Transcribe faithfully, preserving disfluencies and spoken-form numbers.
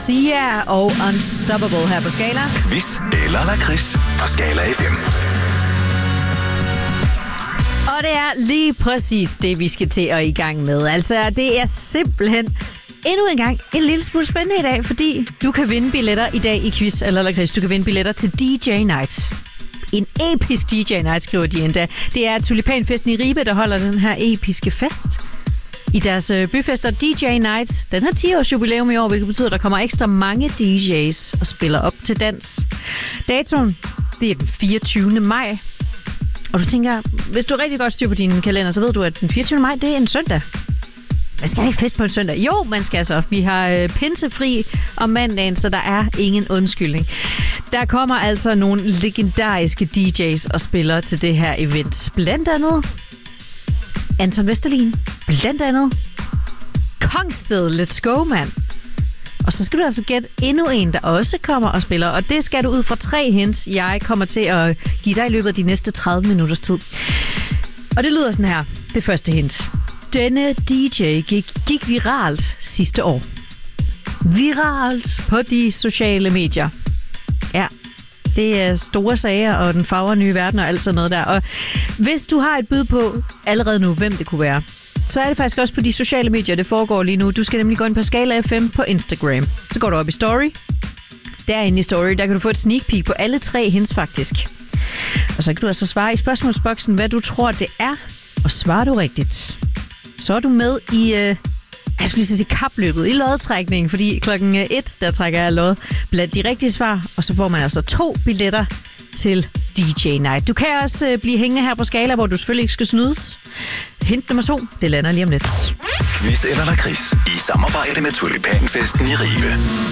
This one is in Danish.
Sia og Unstoppable her på Skala. Quiz eller lakrids på Skala F M. Og det er lige præcis det, vi skal til at i gang med. Altså, det er simpelthen endnu en gang en lille smule spændende i dag, fordi du kan vinde billetter i dag i Quiz eller lakrids. Du kan vinde billetter til D J Night. En episk D J Night, skriver de endda. Det er Tulipanfesten i Ribe, der holder den her episke fest. I deres byfester D J Night. Den har ti års jubilæum i år, hvilket betyder, at der kommer ekstra mange D J's og spiller op til dans. Datoen, det er den fireogtyvende maj. Og du tænker, hvis du er rigtig godt styr på din kalender, så ved du, at den fireogtyvende maj, det er en søndag. Man skal ikke fest på en søndag. Jo, man skal så. Vi har øh, pinsefri om mandagen, så der er ingen undskyldning. Der kommer altså nogle legendariske D J's og spillere til det her event. Blandt andet Anton Vesterlin. Blandt andet Kongsted. Let's go, mand. Og så skal du altså gætte endnu en, der også kommer og spiller. Og det skal du ud fra tre hints, jeg kommer til at give dig i løbet af de næste tredive minutters tid. Og det lyder sådan her. Det første hint. Denne D J gik, gik viralt sidste år. Viralt på de sociale medier. Ja, det er store sager og den farver nye verden og alt sådan noget der. Og hvis du har et bud på allerede nu, hvem det kunne være, så er det faktisk også på de sociale medier, det foregår lige nu. Du skal nemlig gå ind på Skala F M på Instagram. Så går du op i Story. Derinde i Story, der kan du få et sneak peek på alle tre hints faktisk. Og så kan du altså svare i spørgsmålsboksen, hvad du tror det er. Og svarer du rigtigt, så er du med i, øh, jeg skulle lige sige kapløbet, i lodtrækningen, fordi klokken et, der trækker jeg lod blandt de rigtige svar, og så får man altså to billetter til D J Night. Du kan også øh, blive hængende her på Skala, hvor du selvfølgelig ikke skal snydes. Hint nummer to, det lander lige om lidt. Quiz eller lakrids i samarbejde med Tulipanfesten i Ribe.